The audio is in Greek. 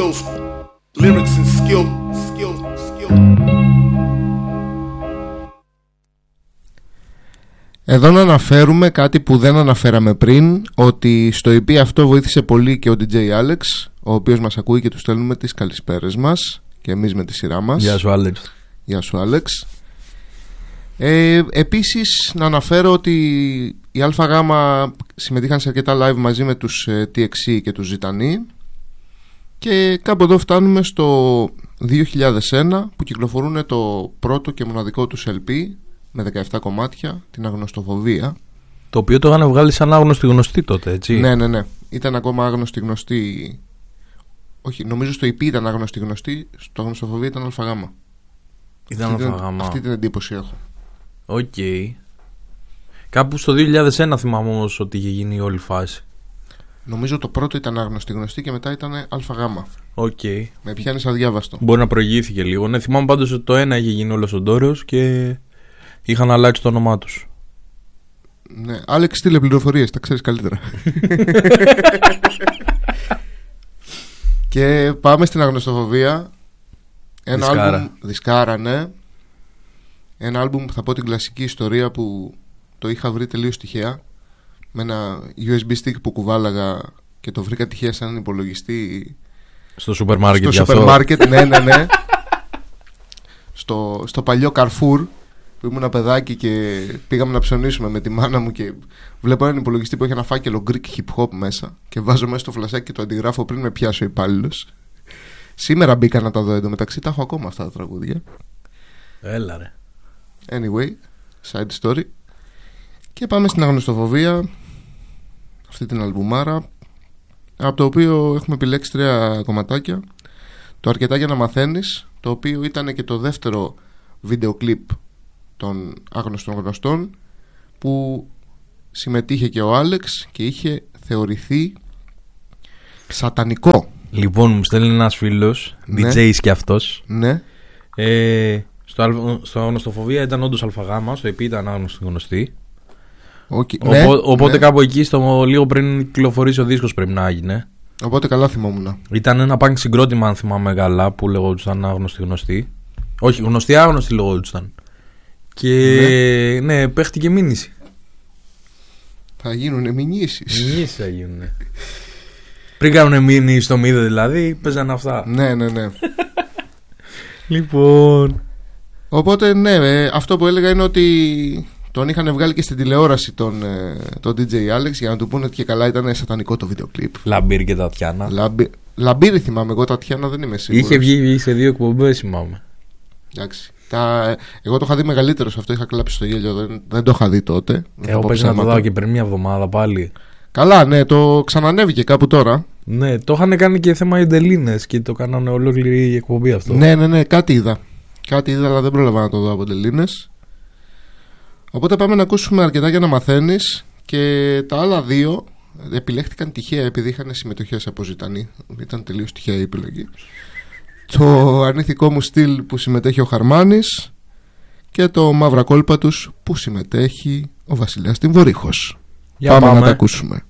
skills, lyrics and skill. Εδώ να αναφέρουμε κάτι που δεν αναφέραμε πριν, ότι στο EP αυτό βοήθησε πολύ και ο DJ Alex, ο οποίος μας ακούει και του στέλνουμε τις καλησπέρες μας και εμείς με τη σειρά μας. Γεια σου Alex. Γεια σου Alex. Επίσης να αναφέρω ότι οι ΑΓ συμμετείχαν σε αρκετά live μαζί με τους TXC και τους Ζητανή, και κάπου εδώ φτάνουμε στο 2001 που κυκλοφορούν το πρώτο και μοναδικό τους LP με 17 κομμάτια, την Αγνωστοφοβία. Το οποίο το είχαν βγάλει σαν άγνωστη γνωστή τότε, έτσι. Ναι. Ήταν ακόμα άγνωστη γνωστή. Όχι, νομίζω στο EP ήταν άγνωστη γνωστή, στο Αγνωστοφοβία ήταν ΑΓ. Ήταν ΑΓ. Αυτή την εντύπωση έχω. Οκ. Κάπου στο 2001 θυμάμαι όμως ότι είχε γίνει όλη φάση. Νομίζω το πρώτο ήταν άγνωστη γνωστή και μετά ήταν ΑΓ. Οκ. Με πιάνεις αδιάβαστο. Μπορεί να προηγήθηκε λίγο. Ναι, θυμάμαι πάντως ότι το ένα είχε γίνει όλος ο ντόρος και είχαν αλλάξει το όνομά τους. Ναι, Άλεξ, στείλε πληροφορίες, τα ξέρεις καλύτερα. Και πάμε στην Αγνωστοφοβία. Ένα άλμπουμ, δισκάρα, ναι. Ένα άλμπουμ που θα πω την κλασική ιστορία, που το είχα βρει τελείως τυχαία με ένα USB stick που κουβάλαγα και το βρήκα τυχαία σαν υπολογιστή στο σούπερ μάρκετ. Στο σούπερ μάρκετ, ναι. Στο παλιό Carrefour που ήμουν ένα παιδάκι και πήγαμε να ψωνίσουμε με τη μάνα μου και βλέπω έναν υπολογιστή που έχει ένα φάκελο Greek hip hop μέσα και βάζω μέσα στο φλασάκι και το αντιγράφω πριν με πιάσει ο υπάλληλος. Σήμερα μπήκα να τα δω, εντωμεταξύ τα έχω ακόμα αυτά τα τραγούδια. Έλα ρε. Anyway, side story. Και πάμε στην Αγνωστοφοβία, αυτή την αλμπουμάρα, από το οποίο έχουμε επιλέξει 3 κομματάκια. Το Αρκετά για να μαθαίνεις, το οποίο ήταν και το δεύτερο βίντεο κλιπ των Άγνωστων Γνωστών, που συμμετείχε και ο Άλεξ και είχε θεωρηθεί σατανικό. Λοιπόν, μου στέλνει ένας φίλος, ναι. DJs και αυτός. Ναι. Στο Αγνωστοφοβία ήταν όντως ΑΓ, στο EP ήταν Άγνωστοι Γνωστοί. Okay. Ναι, οπότε ναι. Κάπου εκεί, λίγο πριν κυκλοφορήσει ο δίσκος, πρέπει να έγινε. Οπότε καλά θυμόμουν. Ήταν ένα punk συγκρότημα, αν θυμάμαι καλά, που λεγόντουσαν Άγνωστοι Γνωστοί. Όχι, γνωστοί άγνωστοι λεγόντουσαν. Και ναι, παίχτηκε μήνυση. Θα γίνουνε μηνύσεις. Μηνύσεις θα γίνουνε. Πριν κάνουνε μήνυση στο μύδε δηλαδή, παίζανε αυτά. Ναι. Λοιπόν. Οπότε ναι, αυτό που έλεγα είναι ότι τον είχαν βγάλει και στην τηλεόραση τον DJ Alex για να του πούνε ότι και καλά ήταν σατανικό το βίντεο κλιπ. Λαμπύρ και Τατιάνα. Λαμπύρ θυμάμαι, εγώ Τατιάνα δεν είμαι σίγουρος. Είχε βγει σε 2 εκπομπές, θυμάμαι. Εντάξει. Εγώ το είχα δει μεγαλύτερο αυτό, είχα κλάψει στο γέλιο, δεν το είχα δει τότε. Εγώ παίζει να το δω και πριν μια εβδομάδα πάλι. Καλά, ναι, το ξανανέβηκε κάπου τώρα. Ναι, το είχαν κάνει και θέμα Ιντελίνες και το κάνανε ολόκληρη η εκπομπή αυτό. Ναι, κάτι είδα, αλλά δεν πρόλαβα να το δω από Ιντελίνες. Οπότε πάμε να ακούσουμε Αρκετά για να μαθαίνεις. Και τα άλλα 2 επιλέχθηκαν τυχαία επειδή είχαν συμμετοχές από Ζητανή. Ήταν τελείως τυχαία η επιλογή. Το Αρνηθικό μου στυλ που συμμετέχει ο Χαρμάνης και το Μαύρα κόλπα τους που συμμετέχει ο Βασιλιάς Τιμβορύχος. Πάμε να τα ακούσουμε.